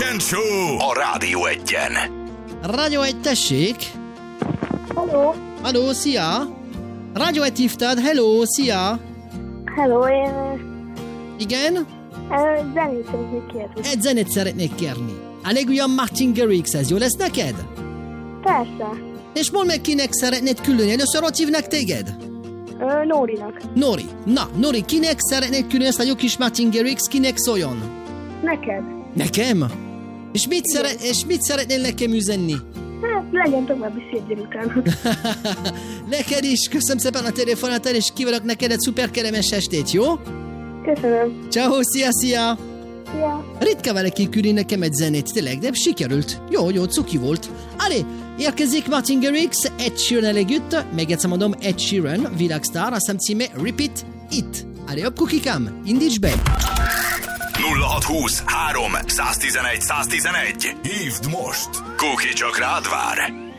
Weekend Show a Rádió Egyen. Rádió Egy, tessék! Hello. Halló, szia! Rádió Egy hívtad, hello, szia! Hello, én Igen? zenét szeretnék kérni. Egy zenét szeretnék kérni. A legújabb Martin Garrix, ez jó lesz neked? Persze. És mondd meg, kinek szeretnéd külön. Először hogy hívnak téged? Nórinak. Nori. Na, Nori, kinek szeretnéd külön ezt a jó kis Martin Garrix, kinek szóljon? Neked? Nekem? És mit szeretnél nekem üzenni? Hát, legyen további szép délután. Neked is, köszönöm szépen a telefonát, és kívánok neked egy szuper kellemes estét, jó? Köszönöm. Ciao, szia! Szia. Ritka valaki küldi nekem egy zenét, tényleg, de sikerült. Jó, cuki volt. Allez, érkezik Martin Garrix, Ed Sheeran együtt, még egyszer mondom, Ed Sheeran, világsztár, a szám címe Repeat It. Allez, hopp, kukikám, indíts be! 0620 3 111 111. Hívd most! Cookie csak rád vár.